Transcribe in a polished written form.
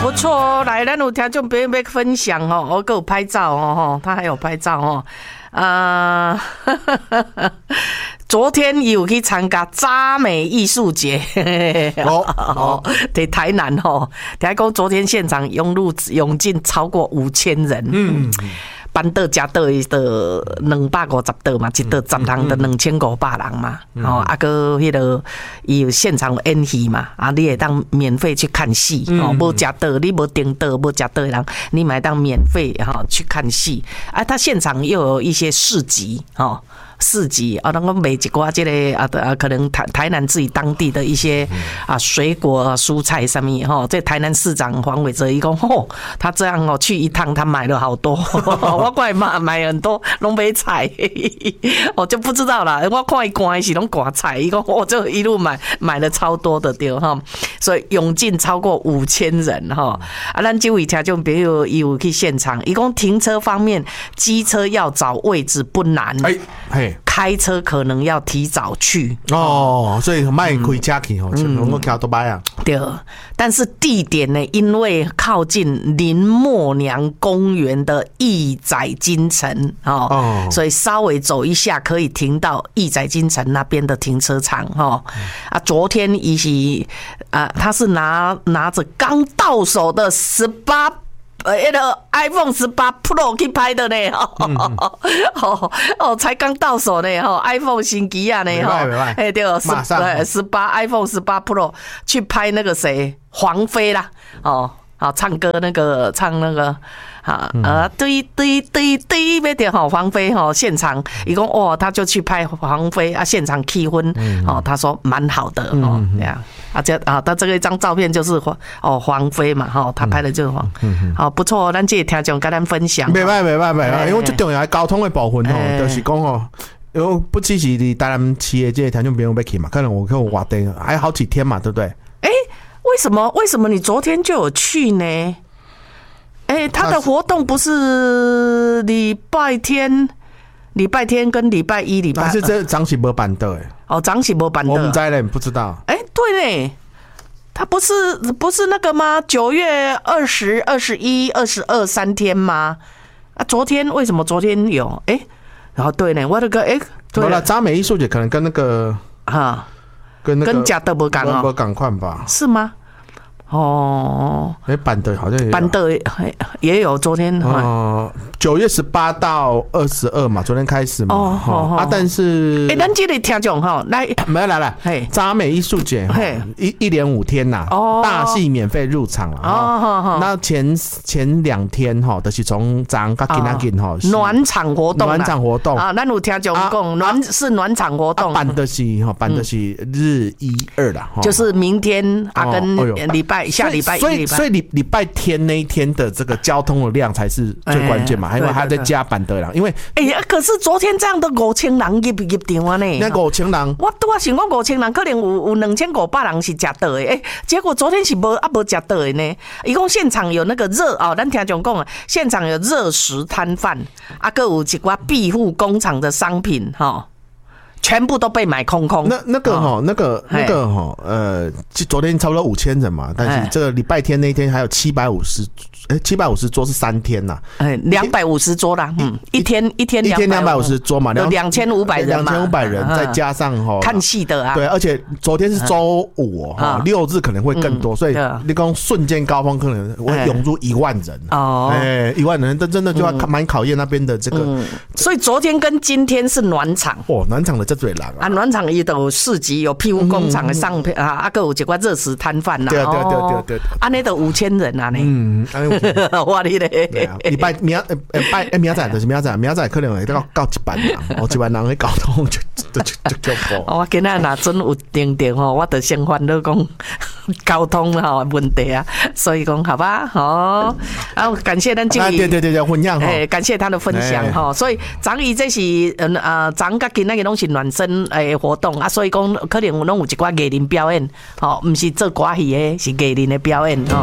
不错哦，来，咱有听众朋友要分享哦，我还有拍照哦，他还有拍照哦，昨天有去参加渣美艺术节，在台南哦，听讲昨天现场涌进超过5000人，班倒加倒的250倒嘛，一倒10人的2500人嘛，啊个迄个伊有现场演戏嘛，啊你会当免费去看戏，无食倒你无订倒无食倒的人，你买当免费去看戏，啊他现场又有一些市集市集啊，能够卖一寡这个可能台南自己当地的一些水果蔬菜什么这台南市长黄伟哲一讲他这样去一趟，他买了好多，我过来买很多拢买菜，我就不知道啦。我看伊关是拢挂菜，伊讲我就一路买了超多的对哈，所以涌进超过5000人哈。咱这位听众朋友有去现场，伊讲停车方面，机车要找位置不难。开车可能要提早去所以卖开车去能够开多摆啊。 对，但是地点呢，因为靠近林默娘公园的义载金城所以稍微走一下可以停到义载金城那边的停车场昨天伊是他是拿着刚到手的18。那个 iPhone 18 Pro 去拍的呢，才刚到手呢，iPhone 新机啊呢，对，iPhone 18 Pro 去拍那个谁黄飞啦，唱歌那个唱那个。对，要点黄飞现场，一共他就去拍黄飞现场气氛他说蛮好的这样他这个一张照片就是黄飞嘛他拍的就是不错咱这听众跟咱分享， 袂歹，因为最重要的交通的部分就是讲因为不只是你台南市的这个听众朋友要去嘛，可能我活动还有好几天嘛，对不对？ 为什么你昨天就有去呢？他的活动不是礼拜天跟礼拜一、礼拜二， 但是这张是没办的张是没办的， 我们在不知道。 对呢，他不是那个吗？9月20、21、22 3天吗？昨天为什么昨天有？然后对呢，我那个对了， 渣美艺术节可能跟那个跟假的不赶不赶快吧？ 是吗？ 板的好像也有， 板的也有昨天 9月18到22嘛，昨天开始嘛。但是咱这里听众来， 渣美艺术节一连5天呐，大戏免费入场了那前2天就是从昨到今仔暖场活动咱有听众讲是暖场活动， 办的是日1、2啦， 就是明天跟下礼拜一， 所以礼拜天那一天的这个交通的量才是最关键嘛，因为还在加班的啦。因为可是昨天这样的5000人入场啊呢？ 那5000人， 我想讲5000人可能有2500人是吃到的，结果昨天是无吃到的呢。一共现场有那个咱听众讲现场有热食摊贩，还有一寡庇护工厂的商品全部都被买空空。 那个昨天差不多5000人嘛，但是这个礼拜天那天还有750桌是3天呐 ，250桌啦，一天 250桌嘛， 有2500人嘛 ，2500人再加上看戏的对，而且昨天是周五6日可能会更多，所以你讲瞬间高峰可能会涌入1万人1万人，真的就要蛮考验那边的这个。 所以昨天跟今天是暖场暖场的这最人暖场也都有市集，有庇护工厂的商品还有一寡热食摊贩对， 那都5000人啊呢。哇你嘞！ 礼拜明仔就是明仔可能会到10000人，10000人去交通就我今仔若真有定我就先烦恼讲交通问题啊，所以讲好吧感谢咱经理对分享感谢他的分享所以昨伊这是昨甲今仔日拢是暖身活动所以讲可能拢有一寡艺人表演不是做歌戏的，是艺人的表演